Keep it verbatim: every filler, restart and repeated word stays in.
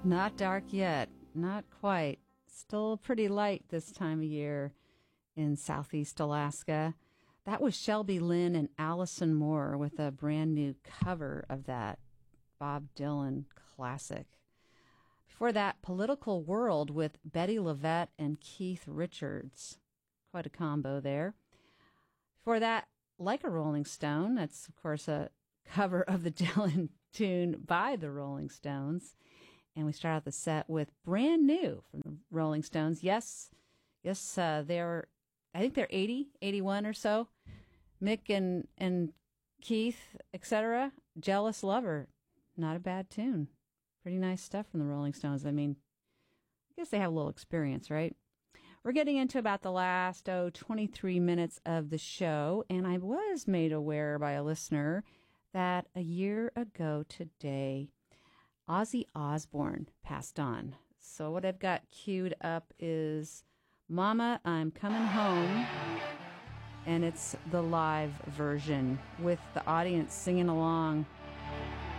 Not dark yet. Not quite. Still pretty light this time of year in Southeast Alaska. That was Shelby Lynn and Allison Moore with a brand new cover of that Bob Dylan classic. Before that, Political World with Betty LaVette and Keith Richards. Quite a combo there. Before that, Like a Rolling Stone. That's, of course, a cover of the Dylan tune by the Rolling Stones. And we start out the set with Brand New from the Rolling Stones. Yes, yes, uh, they're, I think they're eighty, eighty-one or so. Mick and, and Keith, et cetera. Jealous Lover. Not a bad tune. Pretty nice stuff from the Rolling Stones. I mean, I guess they have a little experience, right? We're getting into about the last, oh, twenty-three minutes of the show. And I was made aware by a listener that a year ago today, Ozzy Osbourne passed on. So what I've got queued up is Mama, I'm Coming Home. And it's the live version with the audience singing along.